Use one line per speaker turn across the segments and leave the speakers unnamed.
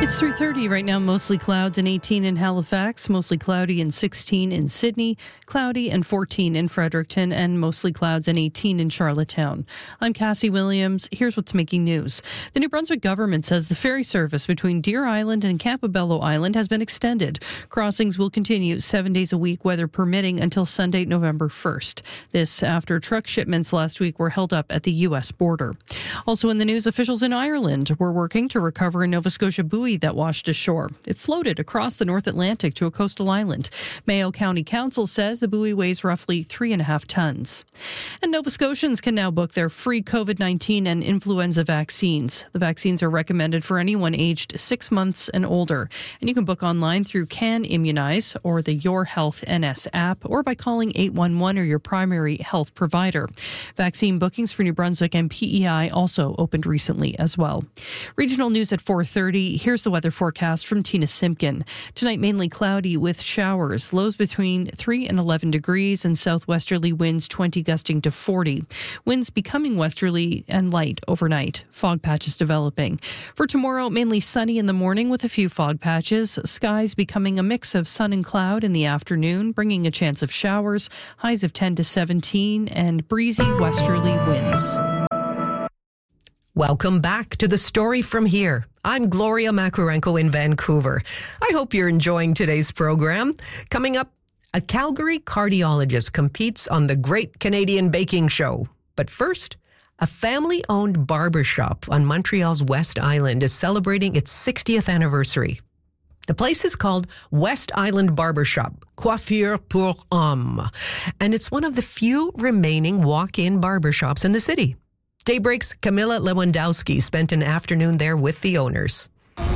It's 3:30 right now, mostly clouds and 18 in Halifax, mostly cloudy and 16 in Sydney, cloudy and 14 in Fredericton, and mostly clouds and 18 in Charlottetown. I'm Cassie Williams. Here's what's making news. The New Brunswick government says the ferry service between Deer Island and Campobello Island has been extended. Crossings will continue 7 days a week, weather permitting, until Sunday, November 1st. This after truck shipments last week were held up at the U.S. border. Also in the news, officials in Ireland were working to recover a Nova Scotia buoy that washed ashore. It floated across the North Atlantic to a coastal island. Mayo County Council says the buoy weighs roughly 3.5 tons. And Nova Scotians can now book their free COVID-19 and influenza vaccines. The vaccines are recommended for anyone aged 6 months and older. And you can book online through Can Immunize or the Your Health NS app, or by calling 811 or your primary health provider. Vaccine bookings for New Brunswick and PEI also opened recently as well. Regional news at 4:30. Here's the weather forecast from Tina Simpkin. Tonight, mainly cloudy with showers. Lows between 3 and 11 degrees and southwesterly winds 20 gusting to 40. Winds becoming westerly and light overnight. Fog patches developing. For tomorrow, mainly sunny in the morning with a few fog patches. Skies becoming a mix of sun and cloud in the afternoon, bringing a chance of showers. Highs of 10 to 17 and breezy westerly winds.
Welcome back to The Story From Here. I'm Gloria Makarenko in Vancouver. I hope you're enjoying today's program. Coming up, a Calgary cardiologist competes on the Great Canadian Baking Show. But first, a family-owned barbershop on Montreal's West Island is celebrating its 60th anniversary. The place is called West Island Barbershop, Coiffure pour Hommes, and it's one of the few remaining walk-in barbershops in the city. Daybreak's Camilla Lewandowski spent an afternoon there with the owners.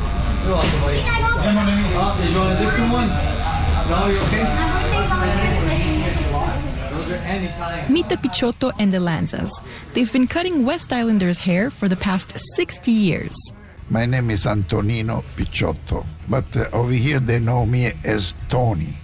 Meet the Pichotto and the Lanzas. They've been cutting West Islanders' hair for the past 60 years.
My name is Antonino Pichotto, but over here they know me as Tony.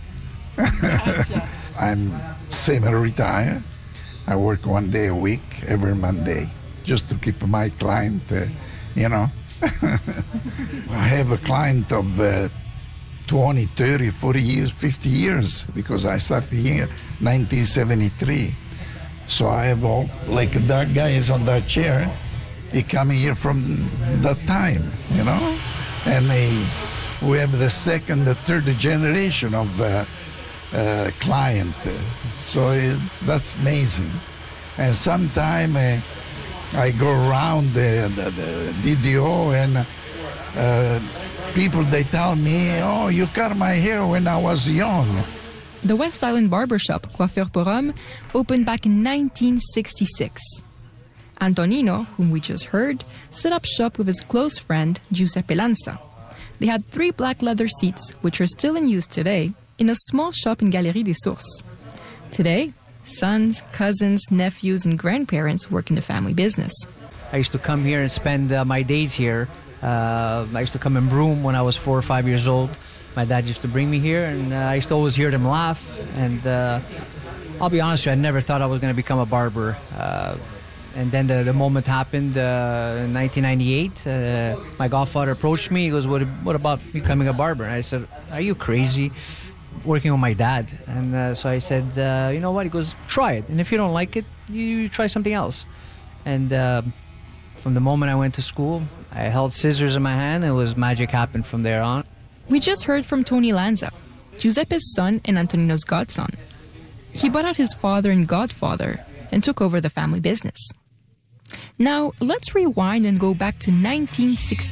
I'm semi-retired. I work 1 day a week, every Monday, just to keep my client, I have a client of 20, 30, 40 years, 50 years, because I started here in 1973. So I have all, like that guy is on that chair, he come here from that time, and we have the second, the third generation of client. So that's amazing. And sometime I go around the DDO and people, they tell me, oh, you cut my hair when I was young.
The West Island Barbershop, Coiffure pour Hommes, opened back in 1966. Antonino, whom we just heard, set up shop with his close friend, Giuseppe Lanza. They had 3 black leather seats, which are still in use today, in a small shop in Galerie des Sources. Today, sons, cousins, nephews, and grandparents work in the family business.
I used to come here and spend my days here. I used to come and broom when I was 4 or 5 years old. My dad used to bring me here, and I used to always hear them laugh. And I'll be honest with you, I never thought I was going to become a barber. And then the moment happened in 1998. My godfather approached me. He goes, what about becoming a barber? And I said, are you crazy? Working with my dad. And so I said, you know what? He goes, try it. And if you don't like it, you try something else. And from the moment I went to school, I held scissors in my hand, and it was magic happened from there on.
We just heard from Tony Lanza, Giuseppe's son and Antonino's godson. He bought out his father and godfather and took over the family business. Now, let's rewind and go back to 1960.